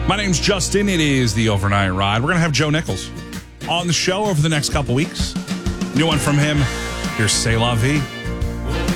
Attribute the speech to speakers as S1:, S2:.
S1: My name's Justin. It is the Overnight Ride. We're going to have Joe Nichols on the show over the next couple weeks. New one from him. Here's C'est La Vie.